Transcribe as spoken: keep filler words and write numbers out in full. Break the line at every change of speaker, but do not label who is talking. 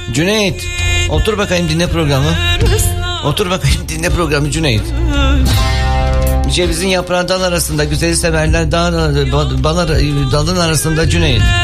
Cüneyt, otur bakayım dinle programı. Otur bakayım dinle programı Cüneyt. Cevizin yaprağı dal arasında, güzeli severler dağ, dalın arasında Cüneyt.